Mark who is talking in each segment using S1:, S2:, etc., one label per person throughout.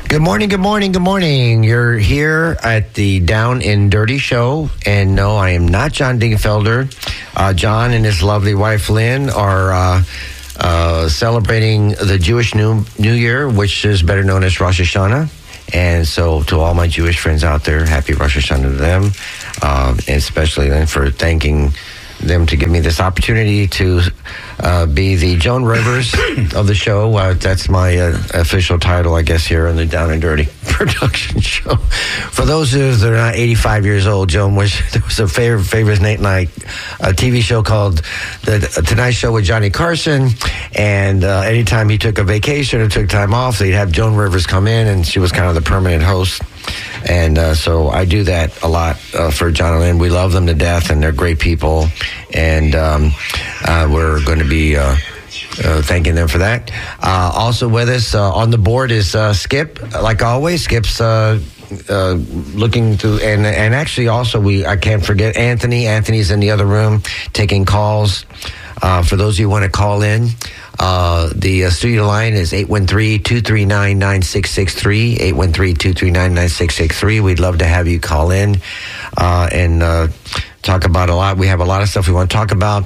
S1: Good morning, good morning, good morning. You're here at the Down and Dirty Show. And no, I am not John Dingfelder. John and his lovely wife, Lynn, are celebrating the Jewish New Year, which is better known as Rosh Hashanah. And so to all my Jewish friends out there, happy Rosh Hashanah to them. And especially Lynn for thanking them to give me this opportunity to be the Joan Rivers of the show. That's my official title, I guess, here on the Down and Dirty production show. For those of you that are not 85 years old, Joan there was a favorite late night TV show called The Tonight Show with Johnny Carson. And anytime he took a vacation or took time off, they'd have Joan Rivers come in, and she was kind of the permanent host. And so I do that a lot for John and Lynn. We love them to death, and they're great people. And we're going to be thanking them for that. Also with us on the board is Skip. Like always, Skip's looking through. And actually also I can't forget Anthony. Anthony's in the other room taking calls. For those of you who want to call in, the studio line is 813-239-9663, 813-239-9663. We'd love to have you call in and talk about a lot. We have a lot of stuff we want to talk about.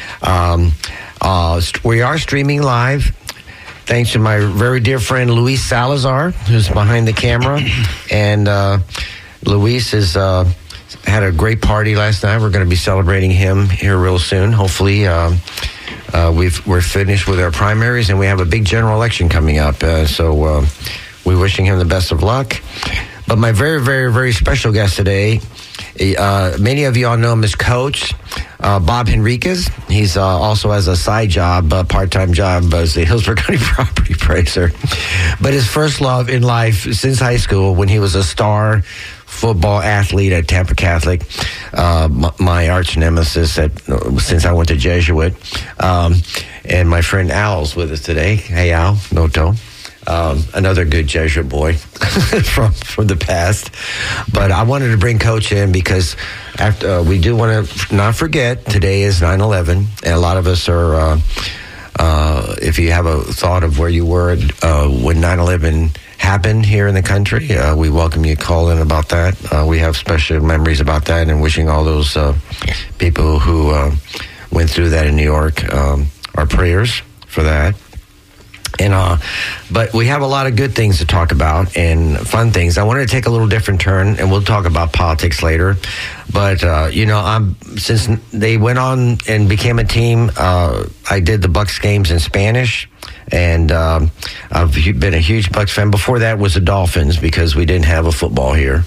S1: We are streaming live. Thanks to my very dear friend Luis Salazar, who's behind the camera. And Luis has had a great party last night. We're going to be celebrating him here real soon. Hopefully, we're finished with our primaries, and we have a big general election coming up. So we're wishing him the best of luck. But my very, very, very special guest today, many of you all know him as Coach Bob Henriquez. He's also has a side job, part-time job as the Hillsborough County property appraiser. But his first love in life since high school, when he was a star football athlete at Tampa Catholic, my arch nemesis since I went to Jesuit. And my friend Al's with us today. Hey, Al, Noto. Another good Jesuit boy from the past. But I wanted to bring Coach in because after we do want to not forget, today is 9/11, and a lot of us are, if you have a thought of where you were when 9/11 happened here in the country, we welcome you to call in about that. We have special memories about that, and wishing all those people who went through that in New York our prayers for that. And but we have a lot of good things to talk about and fun things. I wanted to take a little different turn, and we'll talk about politics later. But since they went on and became a team, I did the Bucks games in Spanish, and I've been a huge Bucks fan. Before that was the Dolphins, because we didn't have a football here.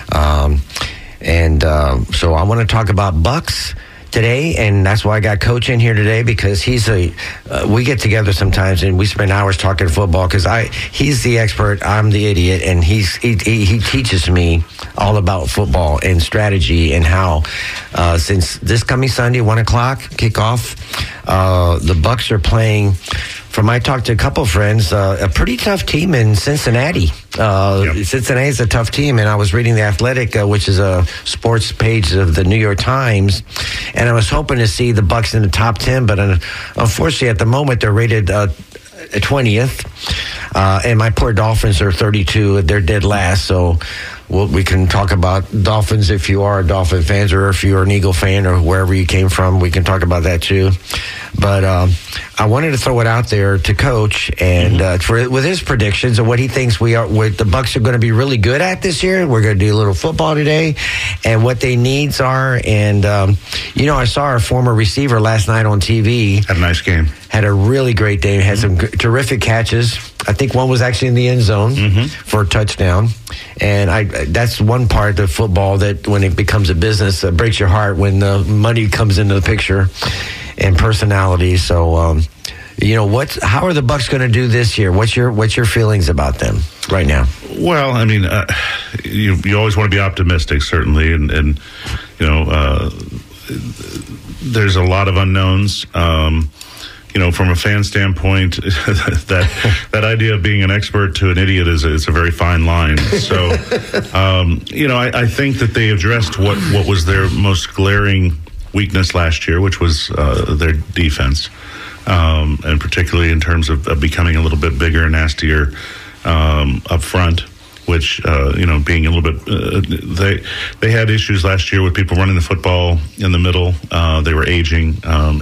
S1: Mm-hmm. So I want to talk about Bucks today, and that's why I got Coach in here today, because we get together sometimes and we spend hours talking football, because he's the expert, I'm the idiot, and he teaches me all about football and strategy and how since this coming Sunday 1:00 kickoff, the Bucks are playing. I talked to a couple of friends, a pretty tough team in Cincinnati.
S2: Yep.
S1: Cincinnati's a tough team, and I was reading The Athletic, which is a sports page of the New York Times, and I was hoping to see the Bucks in the top 10, but unfortunately at the moment they're rated 20th, and my poor Dolphins are 32. They're dead last, so we can talk about Dolphins if you are a Dolphin fan, or if you're an Eagle fan, or wherever you came from. We can talk about that too. But I wanted to throw it out there to Coach, and with his predictions of what he thinks the Bucks are going to be really good at this year. We're going to do a little football today, and what their needs are. And I saw our former receiver last night on TV.
S2: Had a nice game.
S1: Had a really great day. Had some terrific catches. I think one was actually in the end zone for a touchdown. And that's one part of football that when it becomes a business, breaks your heart when the money comes into the picture and personality. So, how are the Bucks going to do this year? What's your feelings about them right now?
S2: Well, I mean, you always want to be optimistic, certainly, and there's a lot of unknowns. From a fan standpoint, that idea of being an expert to an idiot is a very fine line. So, I think that they addressed what was their most glaring weakness last year, which was their defense, and particularly in terms of becoming a little bit bigger and nastier up front, which, being a little bit, they had issues last year with people running the football in the middle. They were aging,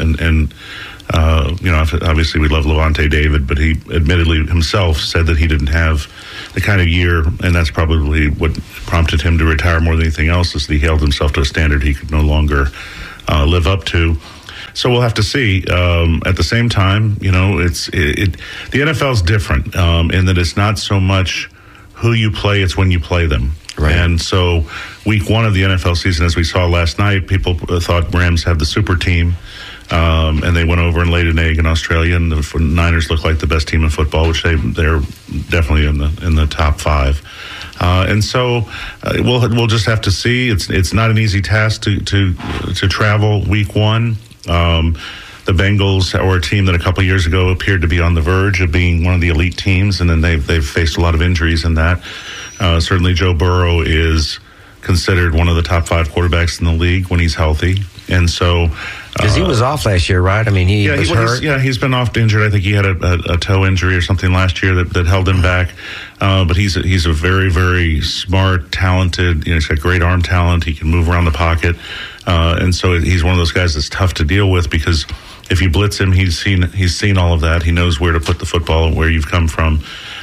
S2: obviously we love Levante David, but he admittedly himself said that he didn't have the kind of year, and that's probably what prompted him to retire more than anything else, is that he held himself to a standard he could no longer live up to. So we'll have to see. At the same time, the NFL is different in that it's not so much who you play, it's when you play them.
S1: Right.
S2: And so week one of the NFL season, as we saw last night, people thought Rams had the super team. And they went over and laid an egg in Australia, and the Niners look like the best team in football, which they're definitely in the top five. And so we'll just have to see. It's not an easy task to travel week one. The Bengals were a team that a couple of years ago appeared to be on the verge of being one of the elite teams, and then they've faced a lot of injuries in that. Certainly Joe Burrow is considered one of the top 5 quarterbacks in the league when he's healthy. And so,
S1: because he was off last year, right? I mean, he was hurt.
S2: He's been off injured. I think he had a toe injury or something last year that held him back. But he's a very, very smart, talented. He's got great arm talent. He can move around the pocket, and so he's one of those guys that's tough to deal with, because if you blitz him, he's seen all of that. He knows where to put the football and where you've come from.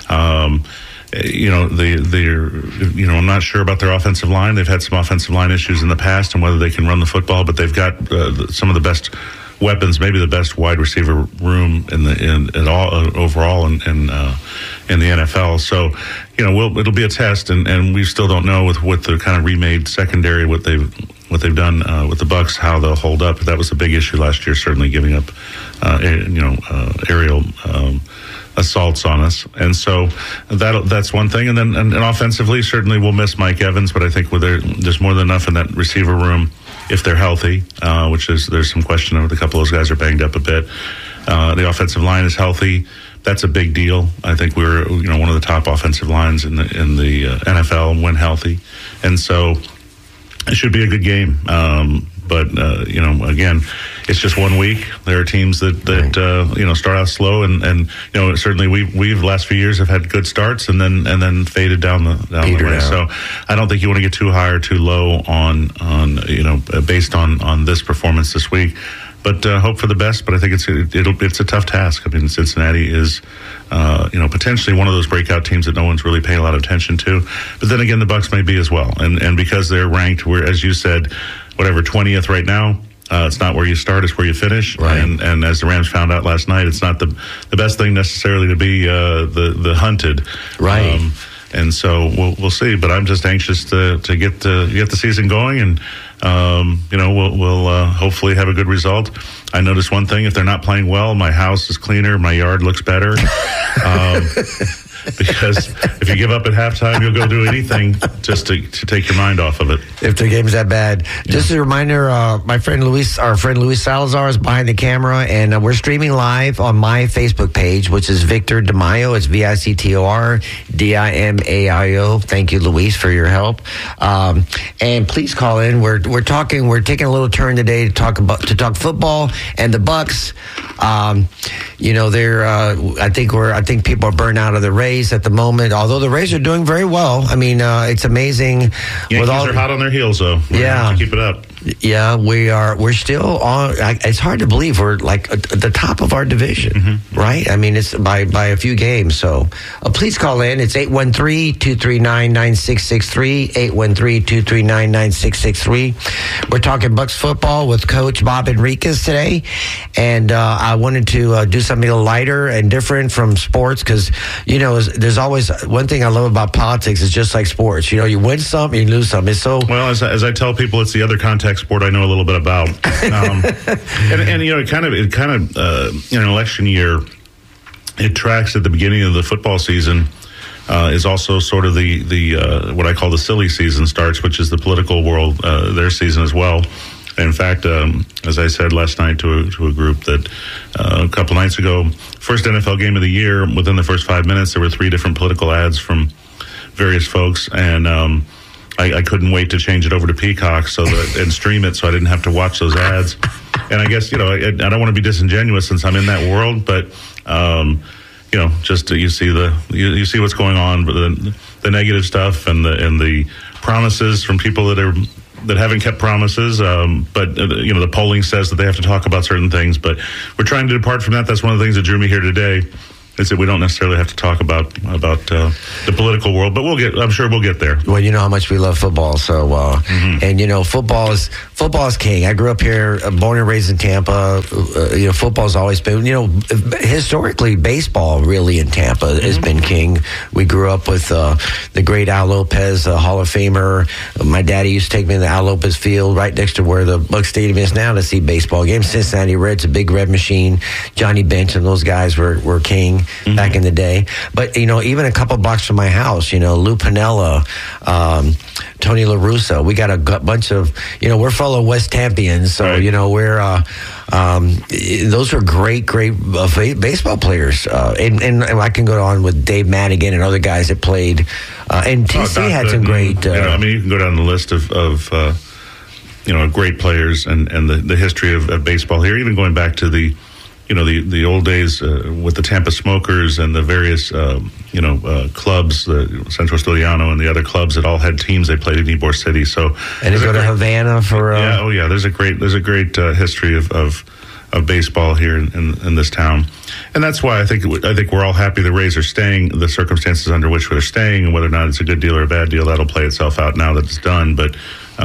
S2: I'm not sure about their offensive line. They've had some offensive line issues in the past and whether they can run the football, but they've got some of the best weapons, maybe the best wide receiver room overall in the NFL. So, it'll be a test, and we still don't know with the kind of remade secondary what they've done with the Bucs, how they'll hold up. That was a big issue last year, certainly giving up aerial assaults on us, and so that's one thing. And then and offensively, certainly we'll miss Mike Evans, but I think there's more than enough in that receiver room if they're healthy, which there's some question of. A couple of those guys are banged up a bit. The offensive line is healthy. That's a big deal. I think we're one of the top offensive lines in the NFL when healthy, and so it should be a good game. But again, it's just 1 week. There are teams that start out slow, and certainly we've last few years have had good starts and then faded down the way. So I don't think you want to get too high or too low on based on this performance this week. But hope for the best. But I think it's a tough task. I mean, Cincinnati is potentially one of those breakout teams that no one's really paying a lot of attention to. But then again, the Bucs may be as well, and because they're ranked, as you said, 20th right now. It's not where you start; it's where you finish.
S1: Right.
S2: And as the Rams found out last night, it's not the best thing necessarily to be the hunted.
S1: Right.
S2: And so we'll see. But I'm just anxious to get the season going, and we'll hopefully have a good result. I noticed one thing: if they're not playing well, my house is cleaner, my yard looks better. Because if you give up at halftime, you'll go do anything just to take your mind off of it.
S1: If the game's that bad. Yeah. Just a reminder, our friend Luis Salazar is behind the camera, and we're streaming live on my Facebook page, which is Victor DiMaio. It's VictorDimaio. Thank you, Luis, for your help. And please call in. We're taking a little turn today to talk football and the Bucs. I think people are burnt out of the Rays at the moment, although the Rays are doing very well. I mean, it's amazing.
S2: Yankees are hot on their heels, though.
S1: Yeah,
S2: keep it up.
S1: Yeah, we're still on. It's hard to believe we're like at the top of our division, right? I mean, it's by a few games. So please call in. It's 813-239-9663, 813-239-9663. We're talking Bucs football with Coach Bob Enriquez today, and I wanted to do something a little lighter and different from sports, because there's always one thing I love about politics is just like sports. You win some, you lose some. It's so
S2: well. As I tell people, it's the other contact sport I know a little bit about. And it kind of election year, it tracks at the beginning of the football season. Is also sort of the what I call the silly season starts, which is the political world, their season as well. In fact, as I said last night to a group that a couple nights ago, first NFL game of the year, within the first 5 minutes, there were 3 different political ads from various folks, and I couldn't wait to change it over to Peacock and stream it so I didn't have to watch those ads. And I guess, I don't want to be disingenuous since I'm in that world, but just you see you see what's going on, but the negative stuff and the promises from people that haven't kept promises. But the polling says that they have to talk about certain things. But we're trying to depart from that. That's one of the things that drew me here today. Is that we don't necessarily have to talk about the political world, but I'm sure we'll get there.
S1: Well, you know how much we love football, so and football is king. I grew up here, born and raised in Tampa. Football's always been, historically baseball really in Tampa has been king. We grew up with the great Al Lopez, Hall of Famer. My daddy used to take me to the Al Lopez Field right next to where the Buck Stadium is now to see baseball games. Cincinnati Reds, a big red machine. Johnny Bench and those guys were king. Back in the day. But, even a couple blocks from my house, Lou Piniella, Tony La Russa, we got a bunch of, we're fellow West Tampians. So, right. We're, those are great baseball players. And I can go on with Dave Madigan and other guys that played. And TC had some great.
S2: You can go down the list of great players and the history of baseball here, even going back to the old days with the Tampa Smokers and the various, clubs, the Centro Studiano and the other clubs that all had teams they played in Ybor City. So,
S1: and they go to Havana for.
S2: There's a great history of baseball here in this town, and that's why I think we're all happy the Rays are staying. The circumstances under which they're staying, and whether or not it's a good deal or a bad deal, that'll play itself out now that it's done. But.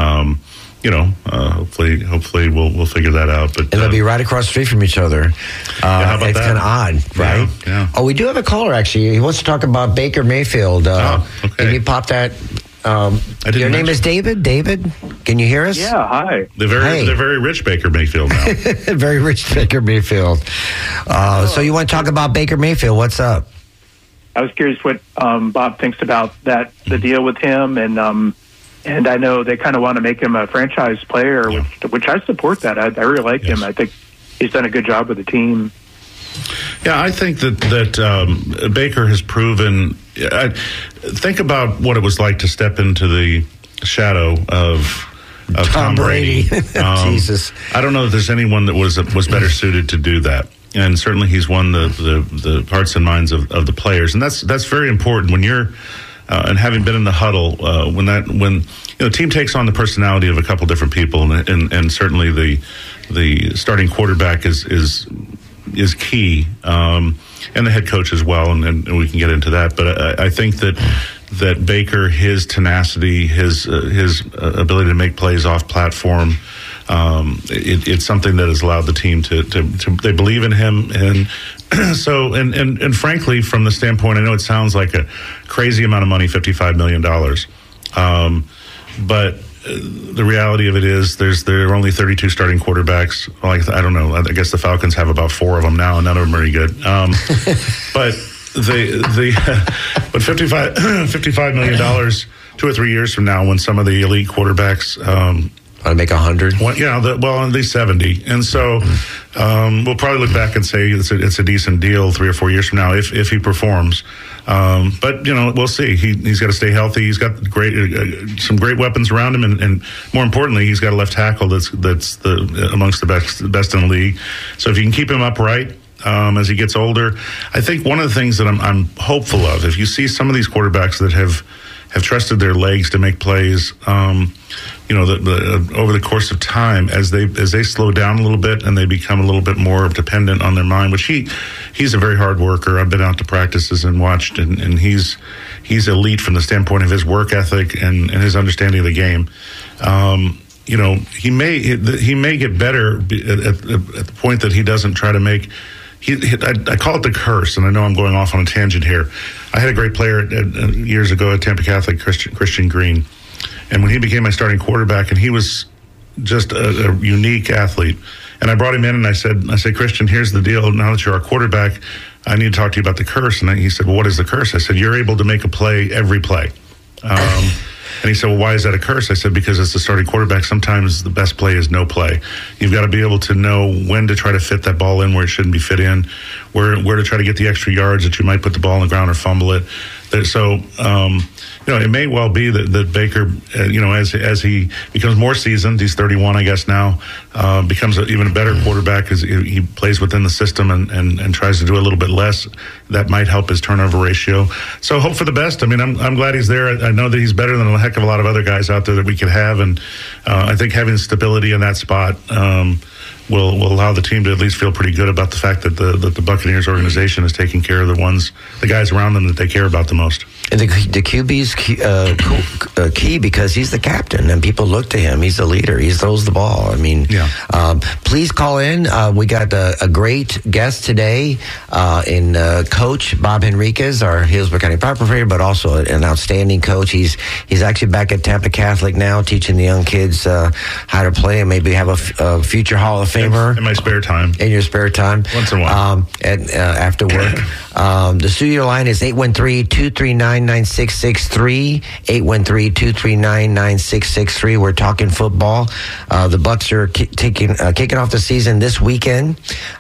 S2: Hopefully we'll figure that out. But
S1: and they'll be right across the street from each other.
S2: How about
S1: it's
S2: that?
S1: Kind of odd, right?
S2: Yeah.
S1: Oh, we do have a caller actually. He wants to talk about Baker Mayfield.
S2: Okay.
S1: Can you pop that? Your name is David. David, can you hear us?
S3: Yeah. Hi.
S2: The very rich Baker Mayfield now.
S1: Very rich Baker Mayfield. So you want to talk about Baker Mayfield? What's up?
S3: I was curious what Bob thinks about the deal with him, and I know they kind of want to make him a franchise player, which I support that. I really like him. I think he's done a good job with the team.
S2: Yeah, I think that Baker has proven. Think about what it was like to step into the shadow of Tom Brady.
S1: Jesus,
S2: I don't know that there's anyone that was better suited to do that. And certainly he's won the hearts and minds of the players, and that's very important when you're. And having been in the huddle, when the team takes on the personality of a couple different people, and certainly the starting quarterback is key, and the head coach as well, and we can get into that. But I think that Baker, his tenacity, his ability to make plays off platform. It's something that has allowed the team to they believe in him, and so and frankly, from the standpoint, I know it sounds like a crazy amount of money, $55 million, but the reality of it is there are only 32 starting quarterbacks. I don't know. I guess the Falcons have about 4 of them now, and none of them are any good. But but $55 million 2 or 3 years from now, when some of the elite quarterbacks.
S1: I'd make 100.
S2: At least 70. And so we'll probably look back and say it's a decent deal 3 or 4 years from now if he performs. But we'll see. He's got to stay healthy. He's got some great weapons around him, and more importantly, he's got a left tackle that's amongst the best in the league. So if you can keep him upright as he gets older, I think one of the things that I'm hopeful of, if you see some of these quarterbacks that have trusted their legs to make plays. Over the course of time, as they slow down a little bit and they become a little bit more dependent on their mind, which he's a very hard worker. I've been out to practices and watched, and he's elite from the standpoint of his work ethic and his understanding of the game. He may get better at the point that he doesn't try to make. I call it the curse, and I know I'm going off on a tangent here. I had a great player years ago at Tampa Catholic, Christian Green. And when he became my starting quarterback, and he was just a unique athlete, and I brought him in and I said, Christian, here's the deal. Now that you're our quarterback, I need to talk to you about the curse. And he said, well, what is the curse? I said, you're able to make a play every play. And he said, well, why is that a curse? I said, because as the starting quarterback, sometimes the best play is no play. You've got to be able to know when to try to fit that ball in where it shouldn't be fit in, where to try to get the extra yards that you might put the ball on the ground or fumble it. So, it may well be that Baker, as he becomes more seasoned, he's 31, I guess now, becomes an even better quarterback as he plays within the system and tries to do a little bit less. That might help his turnover ratio. So hope for the best. I mean, I'm glad he's there. I know that he's better than a heck of a lot of other guys out there that we could have. And I think having stability in that spot will allow the team to at least feel pretty good about the fact that the Buccaneers organization is taking care of the guys around them that they care about the most.
S1: And the QB's key because he's the captain and people look to him. He's the leader. He throws the ball. I mean, please call in. We got a great guest today in Coach Bob Henriquez, our Hillsborough County Proprietor, but also an outstanding coach. He's actually back at Tampa Catholic now, teaching the young kids how to play and maybe have a future Hall of Famer.
S2: In my spare time.
S1: In your spare time.
S2: Once in a while.
S1: After work. The studio line is 813-239-9663. 813-239-9663. We're talking football. The Bucs are kicking off the season this weekend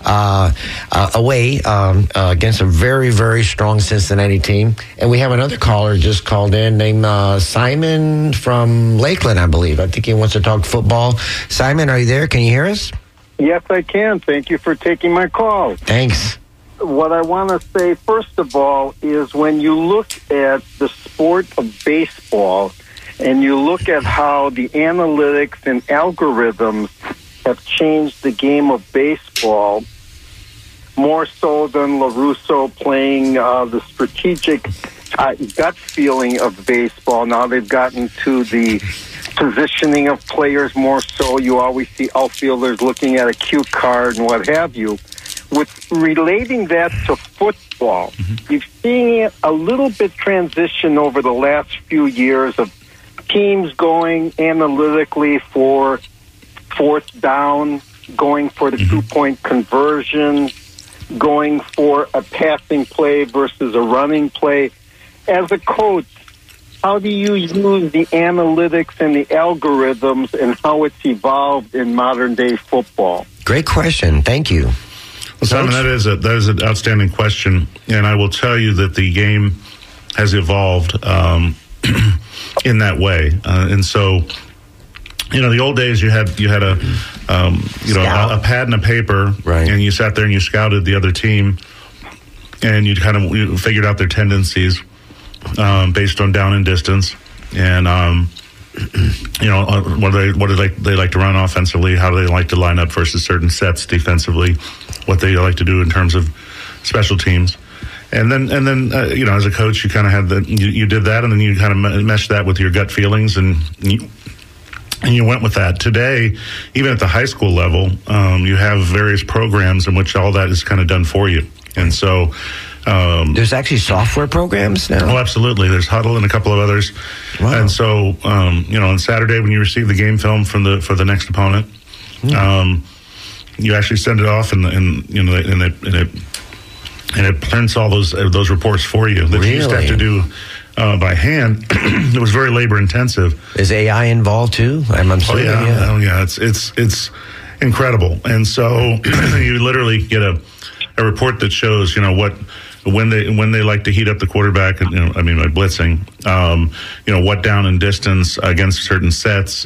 S1: away against a very, very strong Cincinnati team. And we have another caller just called in named Simon from Lakeland, I believe. I think he wants to talk football. Simon, are you there? Can you hear us?
S4: Yes, I can. Thank you for taking my call.
S1: Thanks.
S4: What I want to say, first of all, is when you look at the sport of baseball and you look at how the analytics and algorithms have changed the game of baseball, more so than LaRusso playing the strategic gut feeling of baseball. Now they've gotten to the positioning of players more so. You always see outfielders looking at a cue card and what have you. With relating that to football, you've seen it a little bit transition over the last few years of teams going analytically for fourth down, going for the two-point conversion, going for a passing play versus a running play. As a coach, how do you use the analytics and the algorithms and how it's evolved in modern-day football?
S1: Great question. Thank you.
S2: Well, Simon, that is an outstanding question, and I will tell you that the game has evolved in that way. And so, the old days you had a a pad and a paper,
S1: right,
S2: and you sat there and you scouted the other team, and you figured out their tendencies based on down and distance, and what do they like to run offensively, how do they like to line up versus certain sets defensively, what they like to do in terms of special teams. And then as a coach, you kind of had you did that, and then you kind of meshed that with your gut feelings, and you went with that. Today, even at the high school level, you have various programs in which all that is kind of done for you. And so
S1: there's actually software programs now?
S2: Oh, absolutely. There's Huddle and a couple of others. Wow. And so, on Saturday when you receive the game film for the next opponent, you actually send it off, and it prints all those reports for you that you used to have to do by hand. It was very labor intensive.
S1: Is AI involved too? I'm assuming.
S2: Oh yeah. It's incredible. And so you literally get a report that shows when they like to heat up the quarterback, by blitzing, what down and distance against certain sets,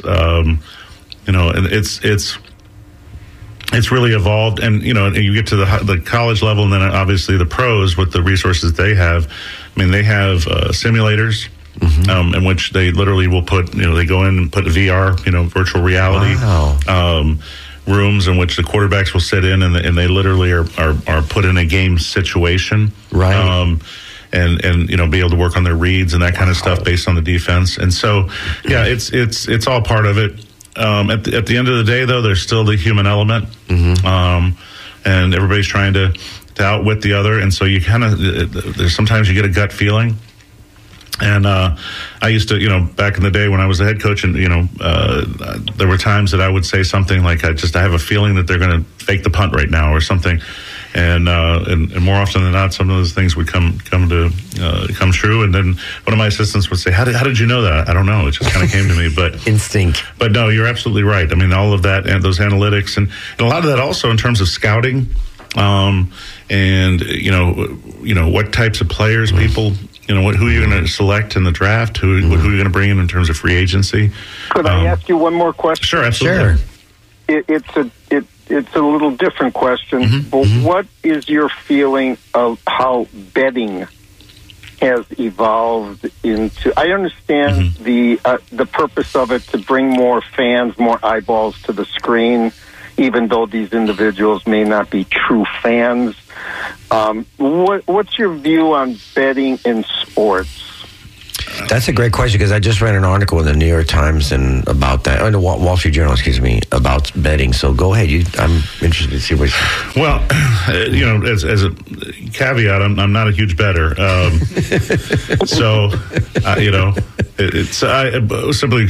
S2: it's really evolved, and you get to the college level, and then obviously the pros with the resources they have. They have simulators in which they literally will put, they go in and put VR, virtual reality.
S1: Wow.
S2: Rooms in which the quarterbacks will sit in, and they literally are put in a game situation,
S1: right?
S2: And be able to work on their reads and that kind of stuff based on the defense. And so, it's all part of it. At the end of the day, though, there's still the human element, and everybody's trying to outwit the other. And so you there's sometimes you get a gut feeling. And I used to, back in the day when I was the head coach, and there were times that I would say something like, I have a feeling that they're going to fake the punt right now or something, and more often than not, some of those things would come true. And then one of my assistants would say, "How did you know that?" I don't know. It just kind of came to me, but
S1: instinct.
S2: But no, you're absolutely right. All of that and those analytics and a lot of that also in terms of scouting. and what types of players people, who you're going to select in the draft, who you're going to bring in terms of free agency.
S4: Could I ask you one more question?
S2: Sure, absolutely.
S1: Sure.
S4: It's a little different question, but what is your feeling of how betting has evolved into? I understand the purpose of it to bring more fans, more eyeballs to the screen, even though these individuals may not be true fans. What's your view on betting in sports?
S1: That's a great question, because I just read an article in the New York Times and about that, or the Wall Street Journal, about betting. So go ahead. I'm interested to see what you...
S2: Well, as a caveat, I'm not a huge bettor. So, it's simply